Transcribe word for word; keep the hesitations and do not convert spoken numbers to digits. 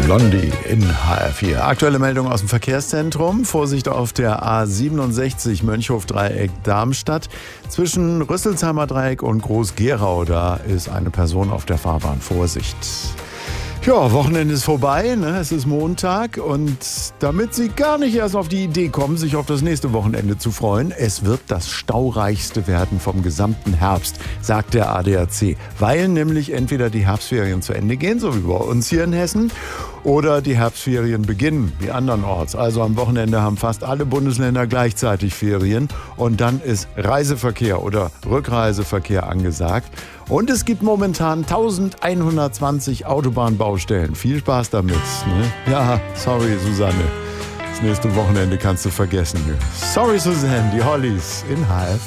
Blondie in H R vier. Aktuelle Meldung aus dem Verkehrszentrum. Vorsicht auf der A siebenundsechzig Mönchhof-Dreieck Darmstadt. Zwischen Rüsselsheimer Dreieck und Groß-Gerau, da ist eine Person auf der Fahrbahn. Vorsicht. Ja, Wochenende ist vorbei, ne? Es ist Montag und damit Sie gar nicht erst auf die Idee kommen, sich auf das nächste Wochenende zu freuen, es wird das staureichste werden vom gesamten Herbst, sagt der A D A C, weil nämlich entweder die Herbstferien zu Ende gehen, so wie bei uns hier in Hessen, oder die Herbstferien beginnen, wie andernorts. Also am Wochenende haben fast alle Bundesländer gleichzeitig Ferien und dann ist Reiseverkehr oder Rückreiseverkehr angesagt. Und es gibt momentan elfhundertzwanzig Autobahnbaustellen. Viel Spaß damit. Ne? Ja, sorry, Susanne. Das nächste Wochenende kannst du vergessen. Sorry, Susanne, die Hollies in H F.